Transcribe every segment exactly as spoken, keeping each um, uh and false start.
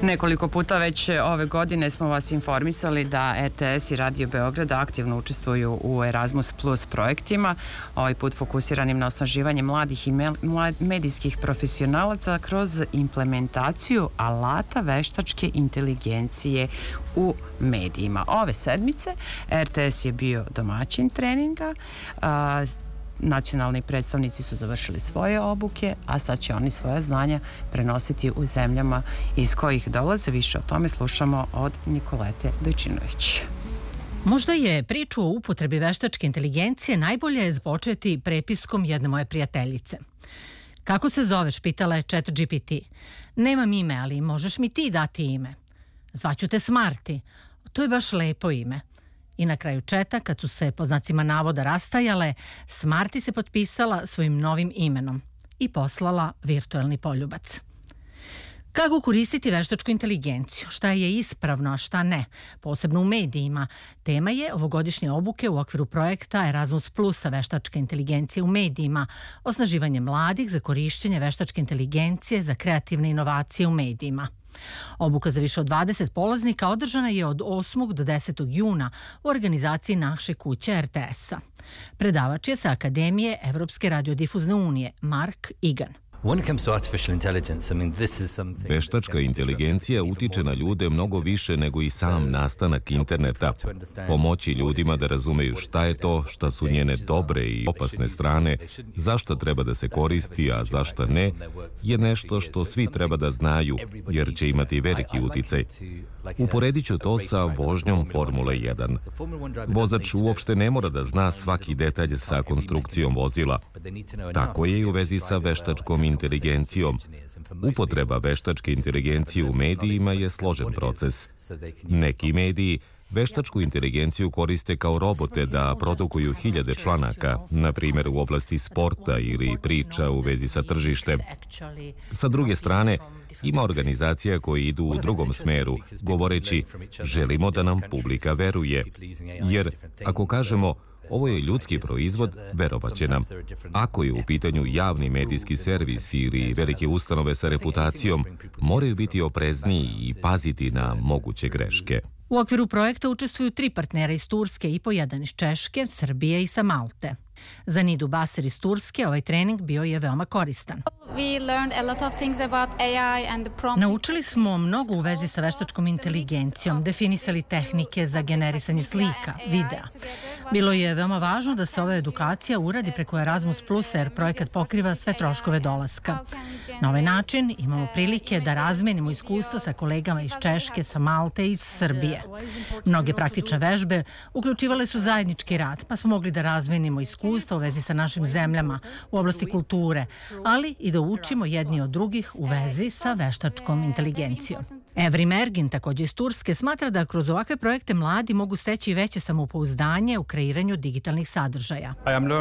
Nekoliko puta već ove godine smo vas informisali da R T S i Radio Beograd aktivno učestvuju u Erasmus Plus projektima, ovaj put fokusiranim na osnaživanje mladih i medijskih profesionalaca kroz implementaciju alata veštačke inteligencije u medijima. Ove sedmice R T S je bio domaćin treninga, a, nacionalni predstavnici su završili svoje obuke, a sad će oni svoja znanja prenositi u zemljama iz kojih dolaze. Više o tome slušamo od Nikolete Dojčinović. Možda je priču o upotrebi veštačke inteligencije najbolje započeti prepiskom jedne moje prijateljice. Kako se zoveš, pitala je Chat G P T. Nemam ime, ali možeš mi ti dati ime. Zvaću te Smarty. To je baš lepo ime. I na kraju četa, kad su se po znacima navoda rastajale, Smarty se potpisala svojim novim imenom i poslala virtuelni poljubac. Kako koristiti veštačku inteligenciju? Šta je ispravno, a šta ne? Posebno u medijima. Tema je ovogodišnje obuke u okviru projekta Erasmus Plusa veštačke inteligencije u medijima, osnaživanje mladih za korišćenje veštačke inteligencije za kreativne inovacije u medijima. Obuka za više od dvadeset polaznika održana je od osmog do desetog juna u organizaciji naše kuće R T S-a. Predavač je sa Akademije Evropske radiodifuzne unije, Mark Igan. Veštačka inteligencija utiče na ljude mnogo više nego i sam nastanak interneta. Pomoći ljudima da razumeju šta je to, šta su njene dobre i opasne strane, zašto treba da se koristi, a zašto ne, je nešto što svi treba da znaju, jer će imati veliki uticaj. Uporedit ću to sa vožnjom Formule jedan. Vozač uopšte ne mora da zna svaki detalj sa konstrukcijom vozila. Tako je i u vezi sa veštačkom inteligencijom. Upotreba veštačke inteligencije u medijima je složen proces. Neki mediji veštačku inteligenciju koriste kao robote da produkuju hiljade članaka, na primjer u oblasti sporta ili priča u vezi sa tržištem. Sa druge strane, ima organizacija koje idu u drugom smeru, govoreći želimo da nam publika veruje. Jer ako kažemo ovo je ljudski proizvod, verovaće nam. Ako je u pitanju javni medijski servis ili velike ustanove sa reputacijom, moraju biti oprezniji i paziti na moguće greške. U okviru projekta učestvuju tri partnera iz Turske i po jedan iz Češke, Srbije i sa Malte. Za Nidu Baser iz Turske ovaj trening bio je veoma koristan. Naučili smo mnogo u vezi sa veštačkom inteligencijom, definisali tehnike za generisanje slika, videa. Bilo je veoma važno da se ova edukacija uradi preko Erasmus Plus jer projekat pokriva sve troškove dolaska. Na ovaj način imamo prilike da razmenimo iskustva sa kolegama iz Češke, sa Malte i iz Srbije. Mnoge praktične vežbe uključivale su zajednički rad, pa smo mogli da razmenimo iskustva u vezi sa našim zemljama u oblasti kulture, ali i da učimo jedni od drugih u vezi sa veštačkom inteligencijom. Evrim Ergin, također iz Turske, smatra da kroz ovakve projekte mladi mogu steći veće samopouzdanje u kreiranju digitalnih sadržaja.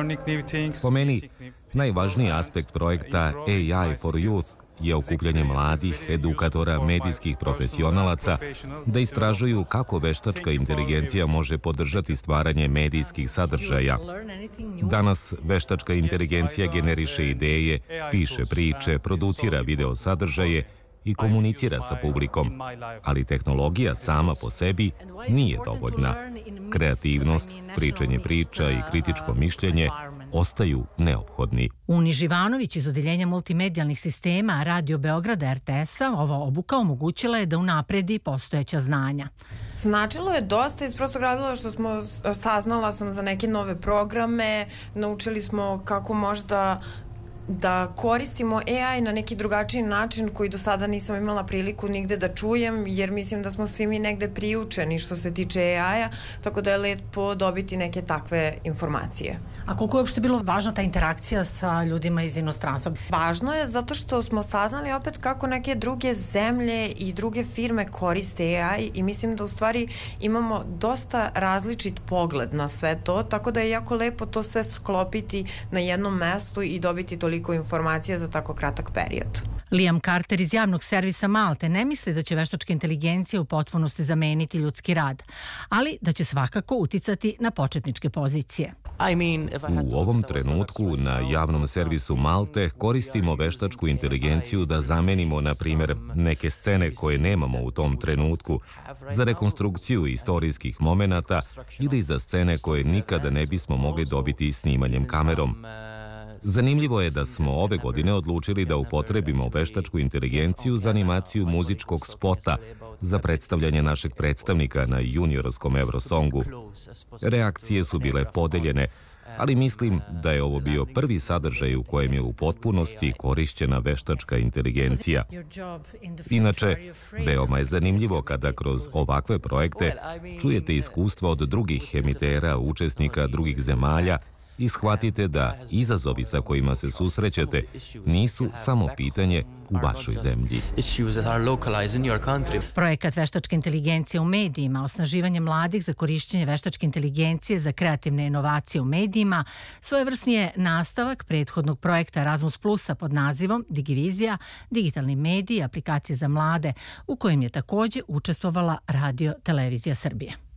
Po meni, najvažniji aspekt projekta A I for Youth je okupljanje mladih, edukatora, medijskih profesionalaca da istražuju kako veštačka inteligencija može podržati stvaranje medijskih sadržaja. Danas veštačka inteligencija generiše ideje, piše priče, producira video sadržaje i komunicira sa publikom, ali tehnologija sama po sebi nije dovoljna. Kreativnost, pričanje priča i kritičko mišljenje ostaju neophodni. Uni Živanović iz Odeljenja multimedijalnih sistema Radio Beograda R T S-a ova obuka omogućila je da unapredi postojeća znanja. Značilo je dosta iz prostog razloga što smo, saznala sam za neke nove programe, naučili smo kako možda da koristimo A I na neki drugačiji način koji do sada nisam imala priliku nigde da čujem, jer mislim da smo svi mi negde priučeni što se tiče A I-a, tako da je lepo dobiti neke takve informacije. A koliko je uopšte bilo važna ta interakcija sa ljudima iz inostranstva? Važno je zato što smo saznali opet kako neke druge zemlje i druge firme koriste A I i mislim da u stvari imamo dosta različit pogled na sve to, tako da je jako lepo to sve sklopiti na jednom mestu i dobiti toliko informacija za tako kratak period. Liam Carter iz javnog servisa Malte ne misli da će veštačka inteligencija u potpunosti zameniti ljudski rad, ali da će svakako uticati na početničke pozicije. U ovom trenutku na javnom servisu Malte koristimo veštačku inteligenciju da zamenimo, na primjer, neke scene koje nemamo u tom trenutku, za rekonstrukciju istorijskih momenata ili za scene koje nikada ne bismo mogli dobiti snimanjem kamerom. Zanimljivo je da smo ove godine odlučili da upotrebimo veštačku inteligenciju za animaciju muzičkog spota za predstavljanje našeg predstavnika na juniorskom Eurosongu. Reakcije su bile podeljene, ali mislim da je ovo bio prvi sadržaj u kojem je u potpunosti korišćena veštačka inteligencija. Inače, veoma je zanimljivo kada kroz ovakve projekte čujete iskustva od drugih emitera, učesnika drugih zemalja i shvatite da izazovi sa kojima se susrećete nisu samo pitanje u vašoj zemlji. Projekat veštačke inteligencije u medijima, osnaživanje mladih za korišćenje veštačke inteligencije za kreativne inovacije u medijima, svojevrsni je nastavak prethodnog projekta Erasmus Plusa pod nazivom Digivizija, digitalni mediji, aplikacije za mlade, u kojem je takođe učestvovala Radio Televizija Srbije.